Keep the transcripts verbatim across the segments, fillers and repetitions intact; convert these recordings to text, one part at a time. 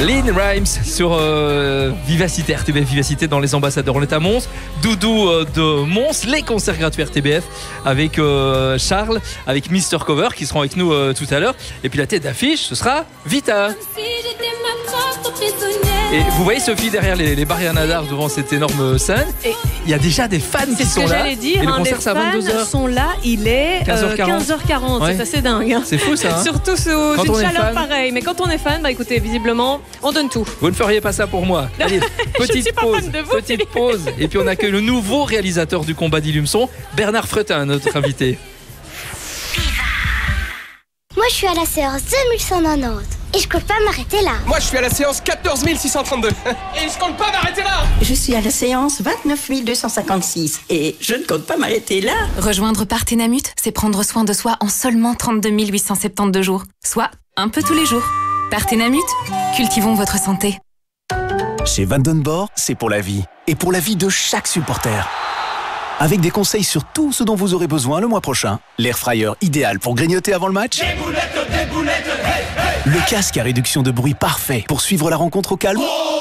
Lynn Rimes sur euh, Vivacité, R T B F Vivacité dans les ambassadeurs. On est à Mons, Doudou euh, de Mons, les concerts gratuits R T B F avec euh, Charles, avec Mister Cover qui seront avec nous euh, tout à l'heure. Et puis la tête d'affiche, ce sera Vita. Et vous voyez Sophie derrière les, les barrières nadar devant cette énorme scène. Et il y a déjà des fans qui sont là. Dire, et le hein, concert c'est à vingt-deux heures. Les fans sont là, il est quinze heures quarante. quinze heures quarante, ouais. C'est assez dingue. Hein. C'est fou ça. Hein. Surtout sous quand une chaleur pareille. Mais quand on est fan, bah écoutez, visiblement, on donne tout. Vous ne feriez pas ça pour moi. Allez, petite pause, vous, petite pause. Et puis on accueille le nouveau réalisateur du combat d'Ilumson, Bernard Fretin, notre invité. Moi, je suis à la séance deux mille cent quatre-vingt-dix et je compte pas m'arrêter là. Moi, je suis à la séance quatorze mille six cent trente-deux et je compte pas m'arrêter là. Je suis à la séance vingt-neuf mille deux cent cinquante-six et je ne compte pas m'arrêter là. Rejoindre Partenamut, c'est prendre soin de soi en seulement trente-deux mille huit cent soixante-douze jours, soit un peu tous les jours. Partenamut, cultivons votre santé. Chez Vandenborg, c'est pour la vie et pour la vie de chaque supporter. Avec des conseils sur tout ce dont vous aurez besoin le mois prochain. L'air fryer idéal pour grignoter avant le match. Des boulettes, des boulettes, hey, hey. Le casque à réduction de bruit parfait pour suivre la rencontre au calme.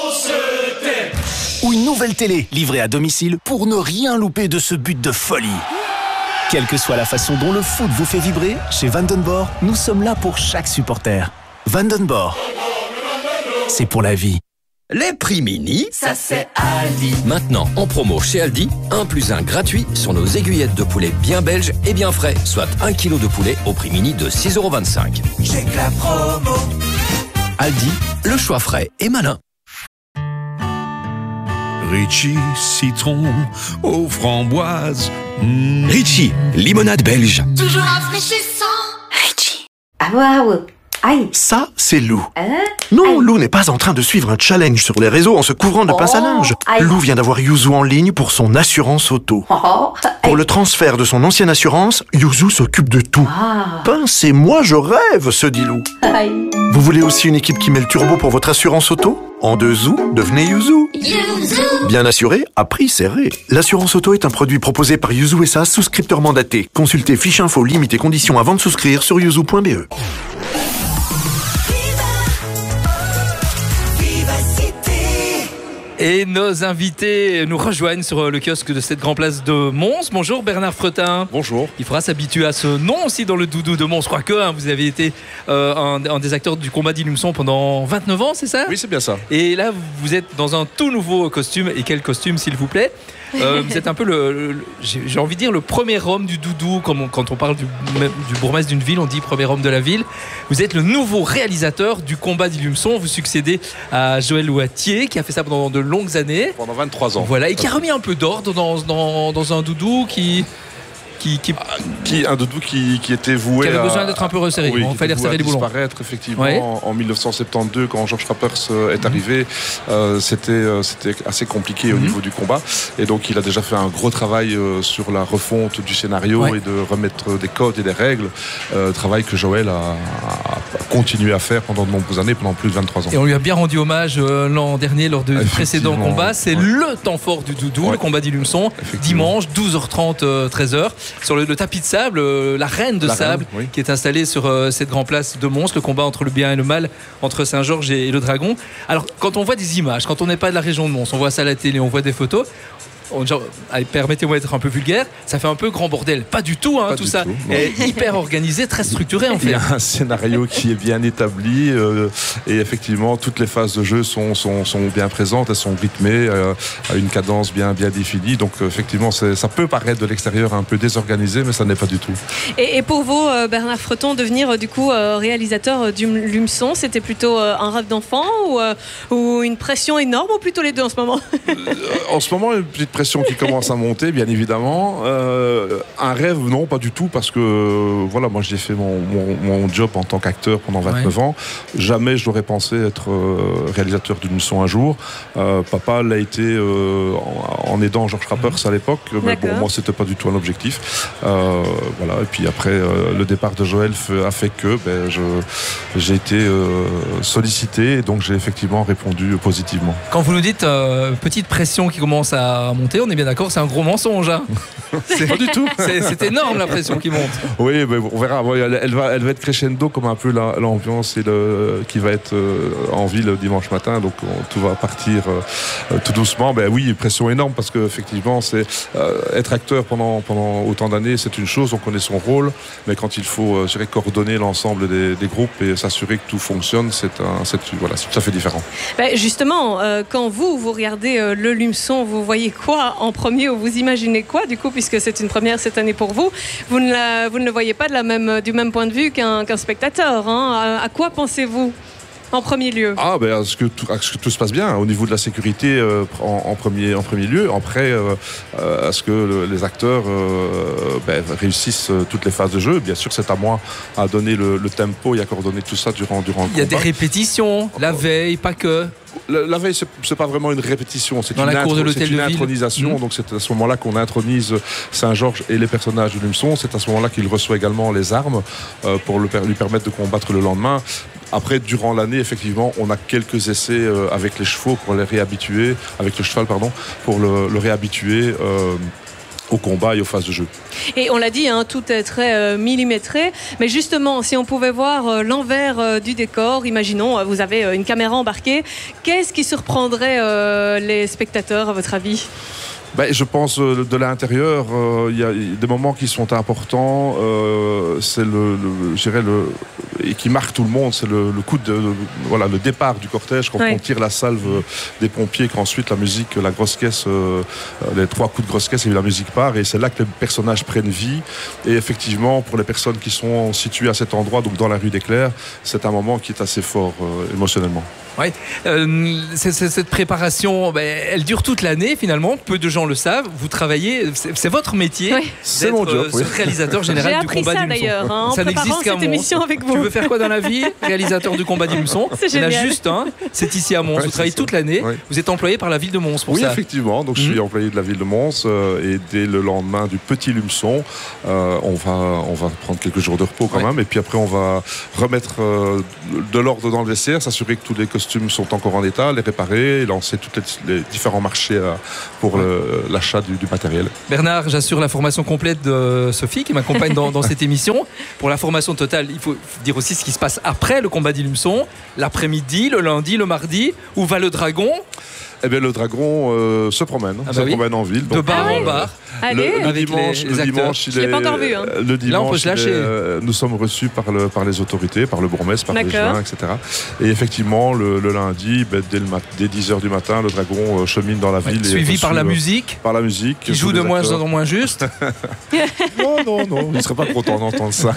Ou une nouvelle télé livrée à domicile pour ne rien louper de ce but de folie. Quelle que soit la façon dont le foot vous fait vibrer, chez Vandenborg, nous sommes là pour chaque supporter. Vandenborg, c'est pour la vie. Les prix mini, ça c'est Aldi. Maintenant, en promo chez Aldi, un plus un gratuit sur nos aiguillettes de poulet bien belges et bien frais, soit un kilo de poulet au prix mini de six euros vingt-cinq. J'ai que la promo. Aldi, le choix frais et malin. Ritchie, citron aux framboises. Mmh. Ritchie, limonade belge. Toujours rafraîchissant. Ritchie. Ah waouh. Aïe. Ça, c'est Lou. Hein? Non, Aïe. Lou n'est pas en train de suivre un challenge sur les réseaux en se couvrant de oh. pince à linge. Aïe. Lou vient d'avoir Yuzu en ligne pour son assurance auto. Oh. Pour le transfert de son ancienne assurance, Yuzu s'occupe de tout. Ah. Pince et moi, je rêve, se dit Lou. Aïe. Vous voulez aussi une équipe qui met le turbo pour votre assurance auto? En deux zou, devenez Yuzu. Yuzu. Bien assuré, à prix serré. L'assurance auto est un produit proposé par Yuzu S A, souscripteur mandaté. Consultez fiche info, limite et conditions avant de souscrire sur yuzu point b e. Et nos invités nous rejoignent sur le kiosque de cette grande place de Mons. Bonjour Bernard Fretin. Bonjour. Il faudra s'habituer à ce nom aussi dans le doudou de Mons. Je crois que hein, vous avez été euh, un, un des acteurs du combat d'Ilumson pendant vingt-neuf ans, c'est ça? Oui, c'est bien ça. Et là, vous êtes dans un tout nouveau costume. Et quel costume, s'il vous plaît? Euh, vous êtes un peu le, le j'ai envie de dire le premier homme du doudou. Comme on, quand on parle du, du bourgmestre d'une ville, on dit premier homme de la ville. Vous êtes le nouveau réalisateur du combat d'Ilumson. Vous succédez à Joël Ouatier qui a fait ça pendant de longues années. Pendant vingt-trois ans. Voilà, et qui a remis un peu d'ordre dans, dans, dans un doudou qui... Qui, qui... Ah, qui, un doudou qui, qui était voué qui avait à, besoin d'être un peu resserré. Oui, il fallait resserrer les boulons. Disparaître effectivement ouais. en, en mille neuf cent soixante-douze quand Georges Rappers est arrivé. Euh, c'était euh, c'était assez compliqué mm-hmm. au niveau du combat et donc il a déjà fait un gros travail euh, sur la refonte du scénario ouais. et de remettre des codes et des règles. Euh, travail que Joël a, a continué à faire pendant de nombreuses années, pendant plus de vingt-trois ans. Et on lui a bien rendu hommage euh, l'an dernier lors du précédent combat. C'est ouais. le temps fort du doudou, ouais. le combat d'Ilumson, dimanche douze heures trente, treize heures sur le, le tapis de sable, euh, la reine de la sable reine, oui. qui est installée sur euh, cette grande place de Mons, le combat entre le bien et le mal, entre Saint-Georges et, et le Dragon. Alors quand on voit des images, quand on n'est pas de la région de Mons, on voit ça à la télé, on voit des photos, on, genre, allez, permettez-moi d'être un peu vulgaire, ça fait un peu grand bordel. Pas du tout, hein, pas tout du ça. Tout, est hyper organisé, très structuré en fait. Il y a un scénario qui est bien établi euh, et effectivement toutes les phases de jeu sont, sont, sont bien présentes, elles sont rythmées euh, à une cadence bien, bien définie. Donc effectivement ça peut paraître de l'extérieur un peu désorganisé, mais ça n'est pas du tout. Et, et pour vous, Bernard Freton, devenir du coup réalisateur du Lumson, c'était plutôt un rêve d'enfant ou, ou une pression énorme, ou plutôt les deux en ce moment? En ce moment, une petite pression qui commence à monter, bien évidemment. Euh, un rêve, non, pas du tout, parce que euh, voilà, moi j'ai fait mon, mon, mon job en tant qu'acteur pendant vingt-neuf ouais. ans. Jamais je n'aurais pensé être euh, réalisateur d'une leçon un jour. Euh, papa l'a été euh, en, en aidant Georges Rappers à l'époque, mais bon, moi c'était pas du tout un objectif. Euh, voilà, et puis après, euh, le départ de Joël a fait que ben, je, j'ai été euh, sollicité, et donc j'ai effectivement répondu positivement. Quand vous nous dites euh, petite pression qui commence à monter, monter, on est bien d'accord, c'est un gros mensonge. Hein. C'est pas du tout. C'est, c'est énorme la pression qui monte. Oui, mais on verra. Elle, elle, va, elle va être crescendo comme un peu la, l'ambiance et le, qui va être en ville dimanche matin. Donc on, tout va partir euh, tout doucement. Ben oui, pression énorme parce qu'effectivement, c'est euh, être acteur pendant, pendant autant d'années, c'est une chose, on connaît son rôle. Mais quand il faut euh, je dirais, coordonner l'ensemble des, des groupes et s'assurer que tout fonctionne, c'est, un, c'est, voilà, c'est tout à fait différent. Ben justement, euh, quand vous, vous regardez euh, le Lumeçon, vous voyez quoi en premier ou vous imaginez quoi du coup, puisque c'est une première cette année pour vous, vous ne, la, vous ne le voyez pas de la même, du même point de vue qu'un, qu'un spectateur. Hein. À, à quoi pensez-vous en premier lieu? Ah, ben, à ce que tout, à ce que tout se passe bien au niveau de la sécurité euh, en, en, premier, en premier lieu. Après, euh, euh, à ce que le, les acteurs euh, ben, réussissent euh, toutes les phases de jeu. Bien sûr, c'est à moi à donner le, le tempo et à coordonner tout ça durant, durant le combat. Il y a des répétitions, la veille, pas que. La, la veille, c'est, c'est pas vraiment une répétition, c'est Dans une, la cour de intro, l'hôtel c'est une de ville. intronisation. Mmh. Donc c'est à ce moment-là qu'on intronise Saint-Georges et les personnages du Lumeçon. C'est à ce moment-là qu'il reçoit également les armes euh, pour le, lui permettre de combattre le lendemain. Après, durant l'année, effectivement, on a quelques essais euh, avec les chevaux pour les réhabituer, avec le cheval, pardon, pour le, le réhabituer euh, au combat et aux phases de jeu. Et on l'a dit, hein, tout est très euh, millimétré. Mais justement, si on pouvait voir euh, l'envers euh, du décor, imaginons, euh, vous avez euh, une caméra embarquée, qu'est-ce qui surprendrait euh, les spectateurs, à votre avis ? Ben, je pense euh, de l'intérieur, il euh, y a des moments qui sont importants. Euh, c'est le, le, je dirais le, et qui marque tout le monde. C'est le, le coup de, de voilà, le départ du cortège quand ouais. on tire la salve euh, des pompiers, qu'ensuite la musique, la grosse caisse, euh, les trois coups de grosse caisse et la musique part. Et c'est là que les personnages prennent vie. Et effectivement, pour les personnes qui sont situées à cet endroit, donc dans la rue des Clercs, c'est un moment qui est assez fort euh, émotionnellement. Oui, euh, c'est, c'est, cette préparation, ben, elle dure toute l'année finalement. Peu de gens le savent. Vous travaillez, c'est, c'est votre métier. Oui. C'est mon job. Euh, oui. réalisateur général du combat ça, du Lumeçon. D'ailleurs, hein, ça n'existe qu'à Mons. Avec vous. Tu veux faire quoi dans la vie? Réalisateur du combat du Lumeçon. Il y en a juste un. C'est ici à Mons. Ouais, vous travaillez toute l'année. Ouais. Vous êtes employé par la ville de Mons pour oui, ça. Oui, effectivement. Donc mmh. je suis employé de la ville de Mons euh, et dès le lendemain du petit Lumeçon, euh, on va on va prendre quelques jours de repos quand ouais. même. Et puis après, on va remettre euh, de l'ordre dans le vestiaire, s'assurer que tous les costumes sont encore en état, les réparer et lancer tous les, les différents marchés euh, pour ouais. le, l'achat du, du matériel. Bernard, j'assure la formation complète de Sophie qui m'accompagne dans, dans cette émission. Pour la formation totale, il faut dire aussi ce qui se passe après le combat du Lumeçon, l'après-midi, le lundi, le mardi. Où va le dragon? Eh bien, le dragon euh, se promène, ah bah se oui. promène en ville. De donc, bar euh, en bar. Allez. Le, le dimanche, les, les le dimanche, il je l'ai pas encore vu. Hein. Le dimanche, là, on peut se lâcher. Est, euh, nous sommes reçus par, le, par les autorités, par le bourgmestre, par D'accord. les joints, et cetera. Et effectivement, le, le lundi, ben, dès, le mat- dès dix heures du matin, le dragon euh, chemine dans la ville. Ouais, suivi par la musique. Par la musique. Qui joue de moins en moins juste. non, non, non. Il ne serait pas content d'entendre ça.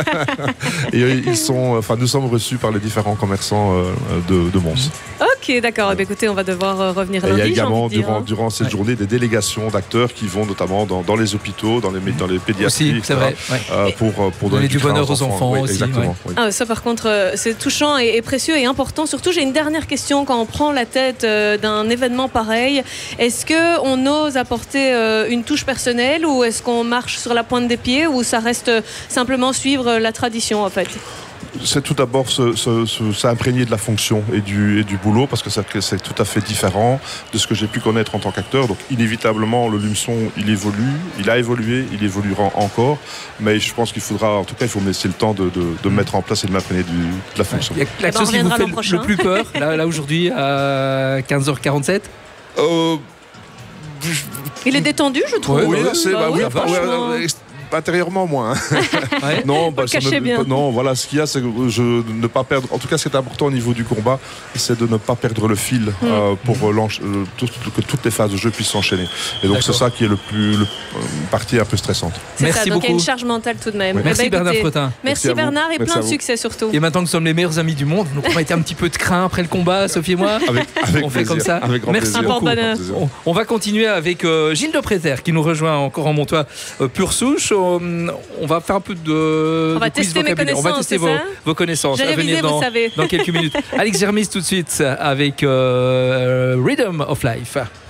Et euh, ils sont, enfin, nous sommes reçus par les différents commerçants euh, de, de Mons. Ok, d'accord. Ouais. Eh bien, écoutez, on va devoir euh, revenir lundi. Et il y a également, dire, durant, hein. durant cette ouais. journée, des délégations d'acteurs qui vont notamment dans, dans les hôpitaux, dans les, dans les pédiatries, aussi, c'est vrai. Ouais. Euh, pour, pour donner, donner du bonheur aux enfants, enfants oui, aussi. Exactement. Ouais. Oui. Ah, ça, par contre, euh, c'est touchant et, et précieux et important. Surtout, j'ai une dernière question. Quand on prend la tête euh, d'un événement pareil, est-ce qu'on ose apporter euh, une touche personnelle ou est-ce qu'on marche sur la pointe des pieds ou ça reste simplement suivre la tradition, en fait? C'est tout d'abord se, se, se, s'imprégner de la fonction et du, et du boulot parce que c'est, c'est tout à fait différent de ce que j'ai pu connaître en tant qu'acteur. Donc inévitablement le Lumeçon il évolue, il a évolué, il évoluera encore, mais je pense qu'il faudra, en tout cas il faut me laisser le temps de, de, de mettre en place et de m'imprégner du, de la fonction. Il y a quelque chose qui vous fait le, le plus peur là, là aujourd'hui à quinze heures quarante-sept euh, Il est détendu je trouve. Oui, bah, c'est, bah, oui, bah, oui, ouais, intérieurement moins. Ouais. non, bah, ça me, bien. non, voilà, ce qu'il y a, c'est que je ne pas perdre. En tout cas, ce qui est important au niveau du combat, c'est de ne pas perdre le fil mm. euh, pour euh, tout, que toutes les phases de jeu puissent s'enchaîner. Et donc, D'accord. c'est ça qui est le plus le, euh, partie un peu stressante. C'est merci ça, donc beaucoup. Il y a une charge mentale tout de même. Oui. Merci eh ben, Bernard Fretin. Merci, merci Bernard et merci plein de succès surtout. Et maintenant que nous sommes les meilleurs amis du monde, nous pourrons être un petit peu de craint après le combat, Sophie et moi. Avec, avec on fait plaisir, comme ça. Avec grand merci plaisir. beaucoup. On, on va continuer avec euh, Gilles de Préter qui nous rejoint encore en Montois euh, pure souche. Euh, On va faire un peu de. On va de tester mes connaissances. On va tester vos, vos connaissances. J'ai à révisé, venir dans, vous savez. dans quelques minutes. Alex Germis tout de suite avec euh, Rhythm of Life.